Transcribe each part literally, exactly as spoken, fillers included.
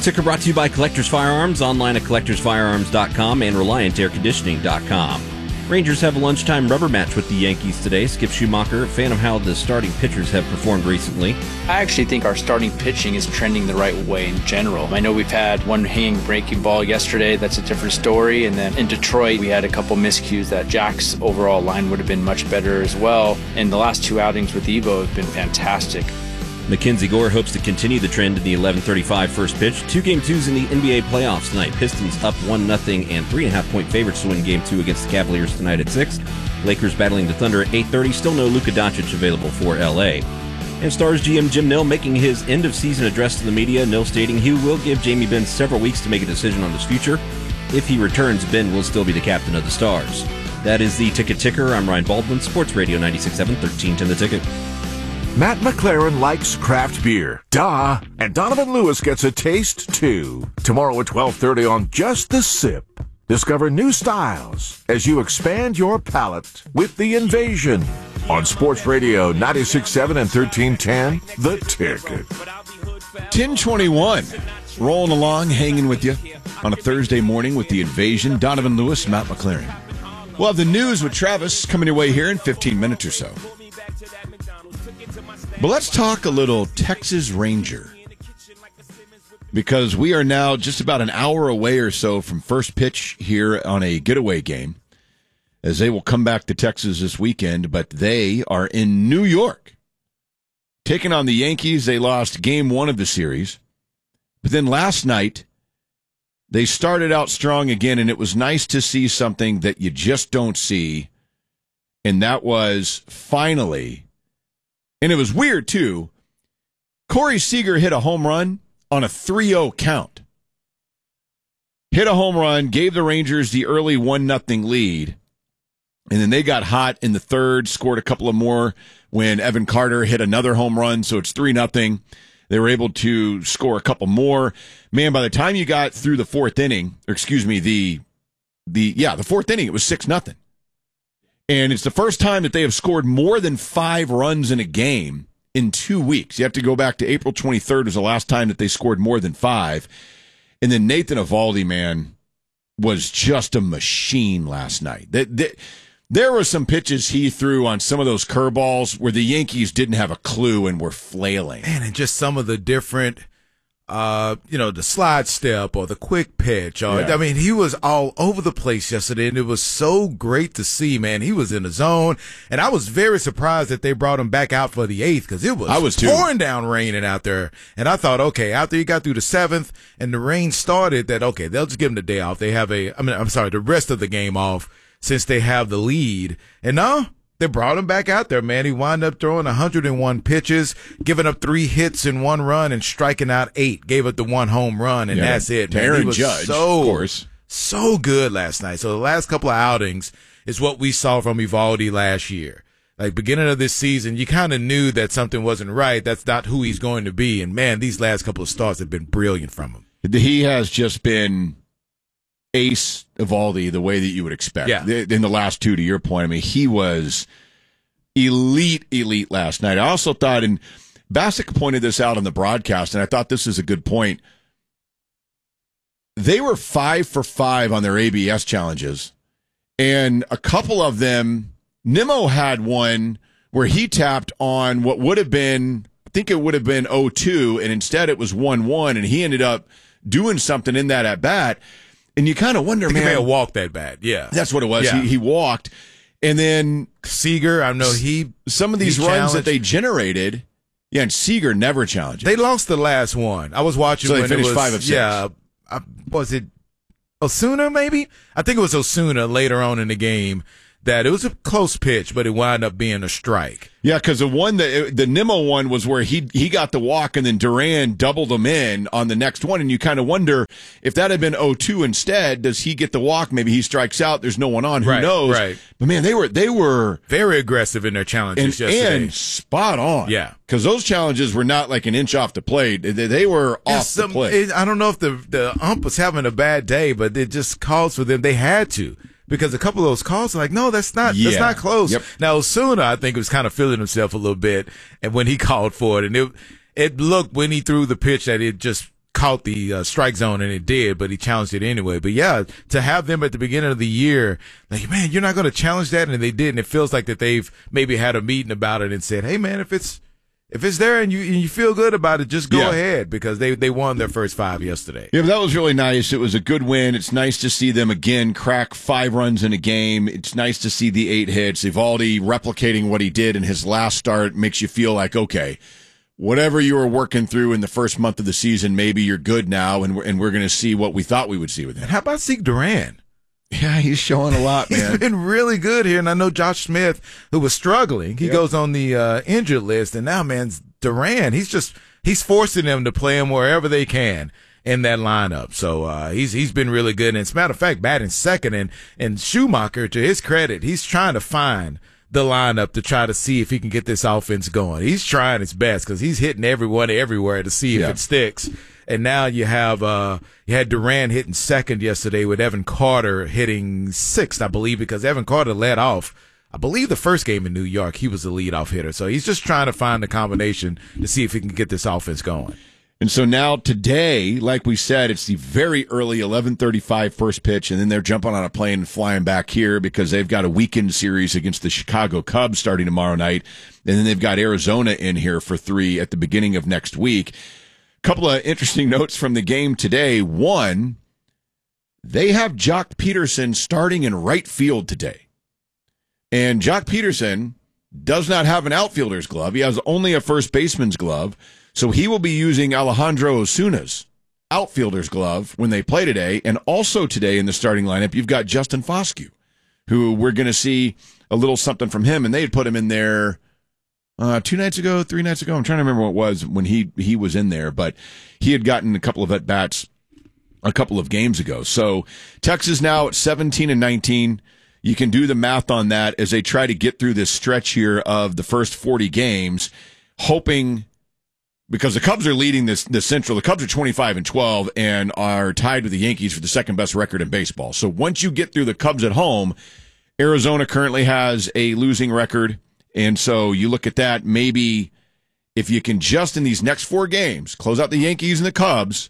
Ticker brought to you by Collectors Firearms, online at collectors firearms dot com and reliant air conditioning dot com. Rangers have a lunchtime rubber match with the Yankees today. Skip Schumacher, a fan of how the starting pitchers have performed recently. I actually think our starting pitching is trending the right way in general. I know we've had one hanging breaking ball yesterday. That's a different story. And then in Detroit, we had a couple miscues that Jack's overall line would have been much better as well. And the last two outings with Evo have been fantastic. Mackenzie Gore hopes to continue the trend in the eleven thirty-five first pitch. Two game twos in the N B A playoffs tonight. Pistons up one nothing and three and a half point favorites to win game two against the Cavaliers tonight at six. Lakers battling the Thunder at eight thirty. Still no Luka Doncic available for L A. And Stars G M Jim Nill making his end of season address to the media. Nill stating he will give Jamie Benn several weeks to make a decision on his future. If he returns, Ben will still be the captain of the Stars. That is the Ticket Ticker. I'm Ryan Baldwin, Sports Radio ninety-six point seven, thirteen ten The Ticket. Matt McLaren likes craft beer. Duh. And Donovan Lewis gets a taste, too. Tomorrow at twelve thirty on Just the Sip. Discover new styles as you expand your palate with The Invasion. On Sports Radio ninety-six point seven and thirteen ten, The Ticket. ten twenty-one. Rolling along, hanging with you on a Thursday morning with The Invasion. Donovan Lewis, Matt McLaren. We'll have the news with Travis coming your way here in fifteen minutes or so. But let's talk a little Texas Ranger, because we are now just about an hour away or so from first pitch here on a getaway game, as they will come back to Texas this weekend, but they are in New York. Taking on the Yankees, they lost game one of the series. But then last night, they started out strong again, and it was nice to see something that you just don't see, and that was finally... And it was weird, too. Corey Seager hit a home run on a three oh count. Hit a home run, gave the Rangers the early one nothing lead. And then they got hot in the third, scored a couple of more when Evan Carter hit another home run, so it's three nothing. They were able to score a couple more. Man, by the time you got through the fourth inning, or excuse me, the the yeah, the fourth inning, it was six nothing. And it's the first time that they have scored more than five runs in a game in two weeks. You have to go back to April twenty-third was the last time that they scored more than five. And then Nathan Eovaldi, man, was just a machine last night. There were some pitches he threw on some of those curveballs where the Yankees didn't have a clue and were flailing. Man, and just some of the different... Uh, you know, the slide step or the quick pitch. Or, Yeah. I mean, he was all over the place yesterday, and it was so great to see, man. He was in the zone, and I was very surprised that they brought him back out for the eighth, because it was, I was too. pouring down raining out there. And I thought, okay, after he got through the seventh and the rain started, that, okay, they'll just give him the day off. They have a, I mean, I'm sorry, the rest of the game off since they have the lead. And no, they brought him back out there, man. He wound up throwing one hundred one pitches, giving up three hits in one run, and striking out eight. Gave up the one home run, and Yeah. that's it. To Man, Aaron he was Judge, so, of course. so good last night. So the last couple of outings is what we saw from Eovaldi last year. Like, beginning of this season, you kind of knew that something wasn't right. That's not who he's going to be. And, man, these last couple of starts have been brilliant from him. He has just been ace Eovaldi the way that you would expect. Yeah. In the last two, to your point, I mean, he was elite, elite last night. I also thought, and Bassick pointed this out on the broadcast, and I thought this is a good point. They were five for five on their A B S challenges, and a couple of them, Nimmo had one where he tapped on what would have been, I think it would have been oh two, and instead it was one one, and he ended up doing something in that at bat. And you kind of wonder, I think man. he may have walked that bad. Yeah. That's what it was. Yeah. He, he walked. And then Seager, I know he. some of these he runs challenged. that they generated, yeah, and Seager never challenged. They lost the last one. I was watching So they when finished it was, five of six. Yeah. I, was it Osuna, maybe? I think it was Osuna later on in the game that it was a close pitch, but it wound up being a strike. Yeah, because the one that the Nimmo one was where he he got the walk and then Duran doubled him in on the next one, and you kind of wonder if that had been oh two instead, does he get the walk? Maybe he strikes out. There's no one on. Who Right, knows? right. But man, they were they were Very aggressive in their challenges and, yesterday. and spot on. Yeah. because those challenges were not like an inch off the plate. They, they were Yeah, off some- the plate. it- I don't know if the the ump was having a bad day, but it just calls for them. They had to. Because a couple of those calls are like, no, that's not, Yeah. that's not close. Yep. Now, Osuna, I think, was kind of feeling himself a little bit, and when he called for it, and it, it looked when he threw the pitch that it just caught the uh, strike zone, and it did, but he challenged it anyway. But yeah, to have them at the beginning of the year, like, man, you're not going to challenge that, and they did, and it feels like that they've maybe had a meeting about it and said, hey, man, if it's if it's there and you and you feel good about it, just go yeah. ahead, because they they won their first five yesterday. Yeah, but that was really nice. It was a good win. It's nice to see them again crack five runs in a game. It's nice to see the eight hits. Evaldi replicating what he did in his last start makes you feel like, okay, whatever you were working through in the first month of the season, maybe you're good now, and we're, and we're going to see what we thought we would see with him. And how about Zeke Duran? Yeah, he's showing a lot, man. He's been really good here, and I know Josh Smith, who was struggling, he yep. goes on the uh, injured list, and now, man, Duran, he's just he's forcing them to play him wherever they can in that lineup. So uh, he's he's been really good. And as a matter of fact, batting second, and and Schumacher, to his credit, he's trying to find the lineup to try to see if he can get this offense going. He's trying his best because he's hitting everyone everywhere to see if yeah. it sticks. And now you have uh you had Duran hitting second yesterday with Evan Carter hitting sixth, I believe, because Evan Carter led off. I believe the first game in New York, he was the leadoff hitter. So he's just trying to find the combination to see if he can get this offense going. And so now today, like we said, it's the very early eleven thirty-five first pitch, and then they're jumping on a plane and flying back here because they've got a weekend series against the Chicago Cubs starting tomorrow night, and then they've got Arizona in here for three at the beginning of next week. A couple of interesting notes from the game today. One, they have Jock Peterson starting in right field today. And Jock Peterson does not have an outfielder's glove. He has only a first baseman's glove. So he will be using Alejandro Osuna's outfielder's glove when they play today. And also today in the starting lineup, you've got Justin Foscue, who we're going to see a little something from him. And they had put him in there uh, two nights ago, three nights ago. I'm trying to remember what it was when he, he was in there. But he had gotten a couple of at-bats a couple of games ago. So Texas now at seventeen and nineteen. You can do the math on that as they try to get through this stretch here of the first forty games, hoping, because the Cubs are leading this, this Central. The Cubs are twenty-five and twelve and are tied with the Yankees for the second best record in baseball. So once you get through the Cubs at home, Arizona currently has a losing record. And so you look at that, maybe if you can just in these next four games, close out the Yankees and the Cubs,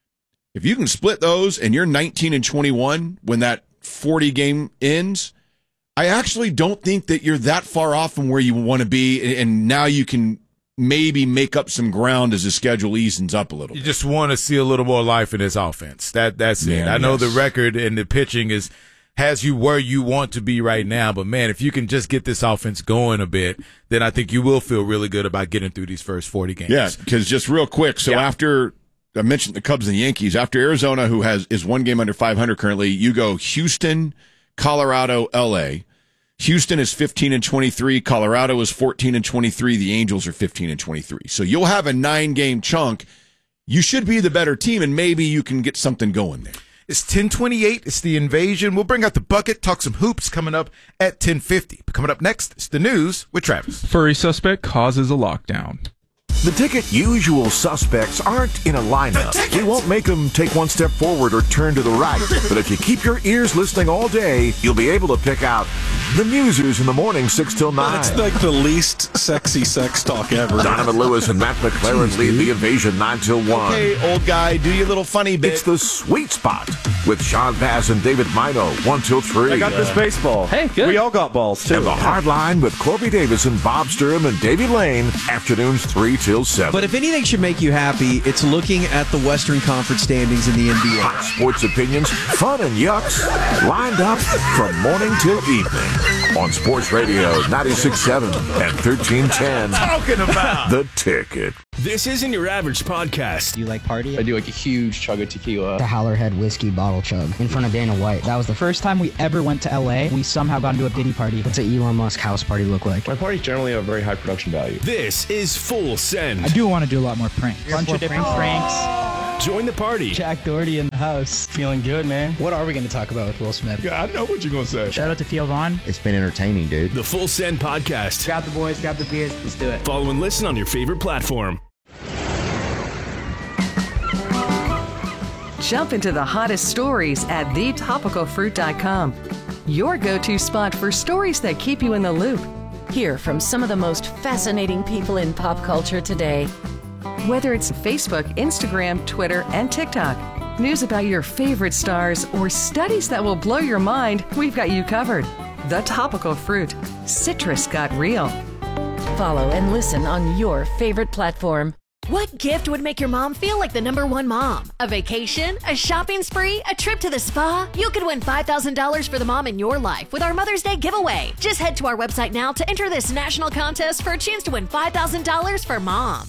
if you can split those and you're nineteen and twenty-one when that forty game ends, I actually don't think that you're that far off from where you want to be, and now you can maybe make up some ground as the schedule eases up a little You bit. just want to see a little more life in this offense. That that's it. Yeah, I know yes. the record and the pitching is has you where you want to be right now, but man, if you can just get this offense going a bit, then I think you will feel really good about getting through these first forty games. Yeah, because just real quick, so yeah. after I mentioned the Cubs and the Yankees, after Arizona, who has is one game under five hundred currently, you go Houston, Colorado, L A. Houston is fifteen and twenty-three. Colorado is fourteen and twenty-three. The Angels are fifteen and twenty-three. So you'll have a nine game chunk. You should be the better team, and maybe you can get something going there. It's ten twenty-eight. It's the invasion. We'll bring out the bucket, talk some hoops coming up at ten fifty. But coming up next, it's the news with Travis. Furry suspect causes a lockdown. The Ticket usual suspects aren't in a lineup. We won't make them take one step forward or turn to the right. But if you keep your ears listening all day, you'll be able to pick out the musers in the morning, six till nine. It's like the least sexy sex talk ever. Donovan Lewis and Matt McLaren lead the invasion nine till one. Okay, old guy, do your little funny bit. It's the sweet spot with Sean Bass and David Mino, one till three. I got this baseball. Hey, good. We all got balls, too. And the hard line with Corby Davison, Bob Sturm, and Davey Lane, afternoons three till seven. But if anything should make you happy, it's looking at the Western Conference standings in the N B A. Hot sports opinions, fun and yucks, lined up from morning till evening on Sports Radio ninety-six point seven and thirteen ten. Talking about The Ticket. This isn't your average podcast. Do you like party? I do like a huge chug of tequila. The Howlerhead whiskey bottle chug in front of Dana White. That was the first time we ever went to L A. We somehow got into a Diddy party. What's an Elon Musk house party look like? My parties generally have a very high production value. This is Full Send. I do want to do a lot more pranks. A bunch of different pranks. Join the party. Jack Doherty in the house. Feeling good, man. What are we going to talk about with Will Smith? Yeah, I know what you're going to say. Shout out to Theo Vaughn. It's been entertaining, dude. The Full Send podcast. Grab the boys, grab the beers. Let's do it. Follow and listen on your favorite platform. Jump into the hottest stories at the topical fruit dot com. Your go-to spot for stories that keep you in the loop. Hear from some of the most fascinating people in pop culture today. Whether it's Facebook, Instagram, Twitter, and TikTok, news about your favorite stars, or studies that will blow your mind, we've got you covered. The Topical Fruit. Citrus got real. Follow and listen on your favorite platform. What gift would make your mom feel like the number one mom? A vacation? A shopping spree? A trip to the spa? You could win five thousand dollars for the mom in your life with our Mother's Day giveaway. Just head to our website now to enter this national contest for a chance to win five thousand dollars for mom.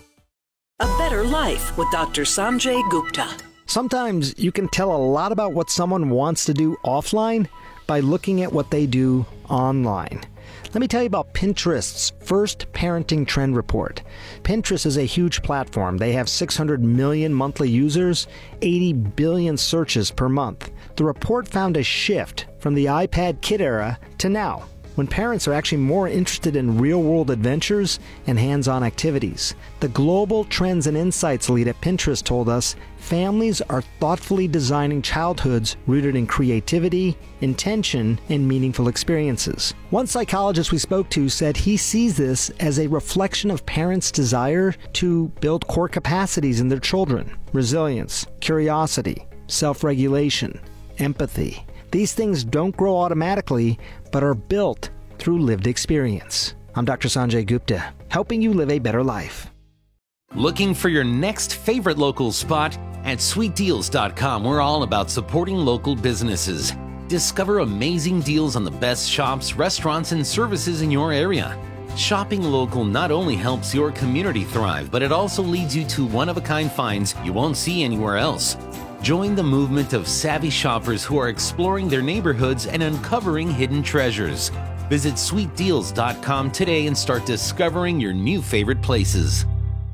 A Better Life with Doctor Sanjay Gupta. Sometimes you can tell a lot about what someone wants to do offline by looking at what they do online. Let me tell you about Pinterest's first parenting trend report. Pinterest is a huge platform. They have six hundred million monthly users, eighty billion searches per month. The report found a shift from the iPad kid era to now, when parents are actually more interested in real-world adventures and hands-on activities. The Global Trends and Insights lead at Pinterest told us families are thoughtfully designing childhoods rooted in creativity, intention, and meaningful experiences. One psychologist we spoke to said he sees this as a reflection of parents' desire to build core capacities in their children: resilience, curiosity, self-regulation, empathy. These things don't grow automatically, but are built through lived experience. I'm Doctor Sanjay Gupta, helping you live a better life. Looking for your next favorite local spot? At sweet deals dot com, we're all about supporting local businesses. Discover amazing deals on the best shops, restaurants, and services in your area. Shopping local not only helps your community thrive, but it also leads you to one-of-a-kind finds you won't see anywhere else. Join the movement of savvy shoppers who are exploring their neighborhoods and uncovering hidden treasures. Visit sweet deals dot com today and start discovering your new favorite places.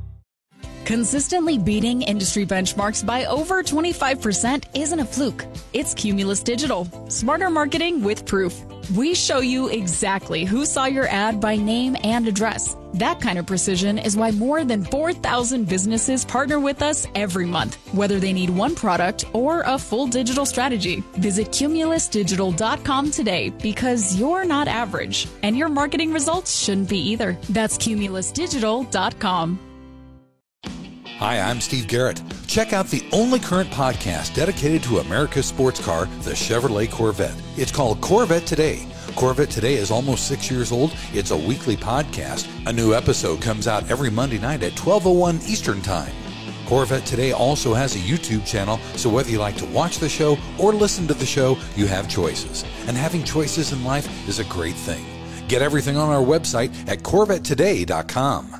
Consistently beating industry benchmarks by over twenty-five percent isn't a fluke. It's Cumulus Digital. Smarter marketing with proof. We show you exactly who saw your ad by name and address. That kind of precision is why more than four thousand businesses partner with us every month, whether they need one product or a full digital strategy. Visit Cumulus Digital dot com today, because you're not average, and your marketing results shouldn't be either. That's Cumulus Digital dot com. Hi, I'm Steve Garrett. Check out the only current podcast dedicated to America's sports car, the Chevrolet Corvette. It's called Corvette Today. Corvette Today is almost six years old. It's a weekly podcast. A new episode comes out every Monday night at twelve oh one Eastern Time. Corvette Today also has a YouTube channel, so whether you like to watch the show or listen to the show, you have choices. And having choices in life is a great thing. Get everything on our website at Corvette Today dot com.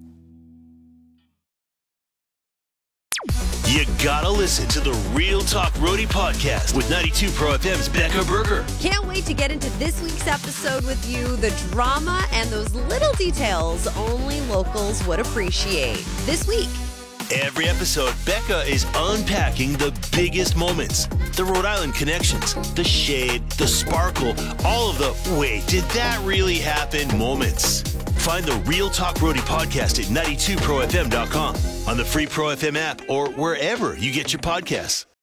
You gotta listen to the Real Talk Roadie podcast with ninety-two Pro F M's Becca Berger. Can't wait to get into this week's episode with you. The drama and those little details only locals would appreciate. This week. Every episode, Becca is unpacking the biggest moments. The Rhode Island connections, the shade, the sparkle, all of the wait, did that really happen moments. Find the Real Talk Roadie podcast at ninety-two pro f m dot com, on the free Pro F M app, or wherever you get your podcasts.